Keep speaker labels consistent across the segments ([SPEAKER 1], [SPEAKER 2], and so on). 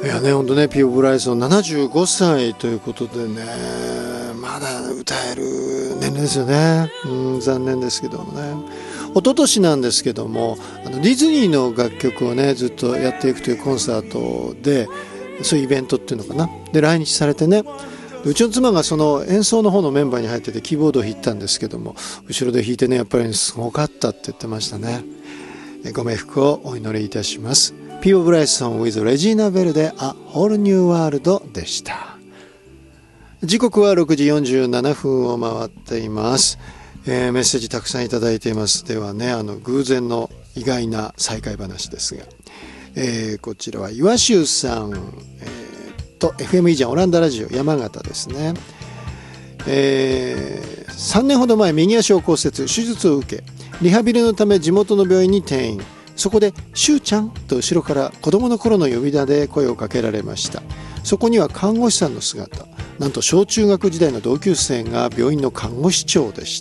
[SPEAKER 1] いやね、ほんとね、ピオ・ブライソン75歳ということでね、まだ歌える年齢ですよね。残念ですけどもね。一昨年なんですけども、ディズニーの楽曲をねずっとやっていくというコンサートで、そういうイベントっていうのかな、で来日されてね、うちの妻がその演奏の方のメンバーに入っててキーボードを弾いたんですけども、後ろで弾いてね、やっぱりすごかったって言ってましたね。ご冥福をお祈りいたします。ピオ・ブライソン with レジーナ・ベルで A Whole New World でした。時刻は6時47分を回っています。メッセージたくさんいただいています。ではね、偶然の意外な再会話ですが、こちらは岩州さん、FM イージャンオランダラジオ山形ですね。3年ほど前右足を骨折、手術を受けリハビリのため地元の病院に転院。そこでしゅうちゃんと後ろから子供の頃の呼び名で声をかけられました。そこには看護師さんの姿、なんと小中学時代の同級生が病院の看護師長でした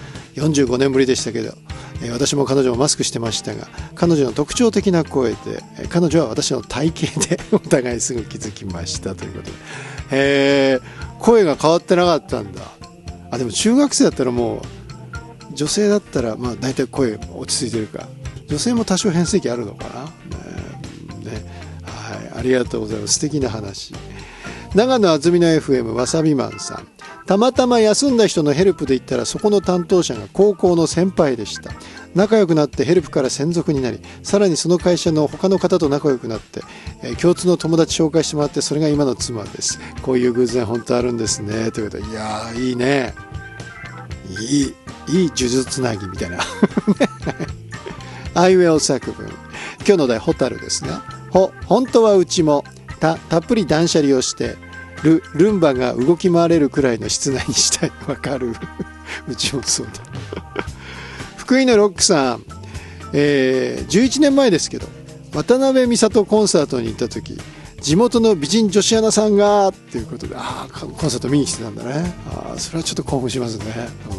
[SPEAKER 1] 。45年ぶりでしたけど、私も彼女もマスクしてましたが、彼女の特徴的な声で、彼女は私の体型でお互いすぐ気づきましたということで、声が変わってなかったんだ。でも中学生だったらもう、女性だったらまあ大体声落ち着いてるか、女性も多少変声期あるのかな、はい、ありがとうございます。素敵な話。長野あずみの FM わさびマンさん、たまたま休んだ人のヘルプで行ったら、そこの担当者が高校の先輩でした。仲良くなってヘルプから専属になり、さらにその会社の他の方と仲良くなって、共通の友達紹介してもらって、それが今の妻です。こういう偶然本当あるんですねということで、いやーいいね、いい呪術つなぎみたいなアイウェオ作文。今日の題ホタルですね。本当はうちもたっぷり断捨離をしてルンバが動き回れるくらいの室内にしたい。わかるうちもそうだ福井のロックさん、11年前ですけど渡辺美里コンサートに行った時、地元の美人女子アナさんがっていうことで、コンサート見に来てたんだね。それはちょっと興奮しますね。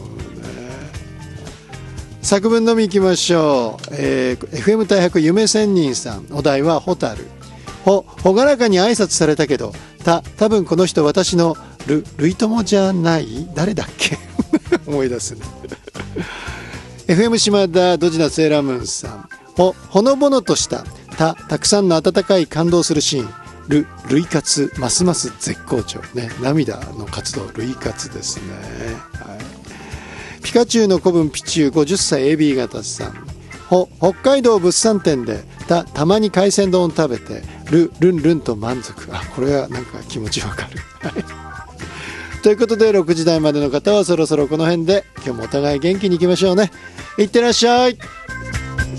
[SPEAKER 1] 作文のみ行きましょう。FM 大白夢仙人さん、お題はホタル。ほがらかに挨拶されたけど、多分この人私の類友じゃない？誰だっけ思い出すねFM 島田ドジなセーラームーンさん、ほのぼのとしたたくさんの温かい感動するシーン、類活ますます絶好調ね。涙の活動類活ですね。はい、ピカチュウの子分ピチュウ50歳 AB 型さん、北海道物産展でたまに海鮮丼を食べてルンと満足。これはなんか気持ちわかるということで6時台までの方はそろそろこの辺で、今日もお互い元気にいきましょうね。いってらっしゃい。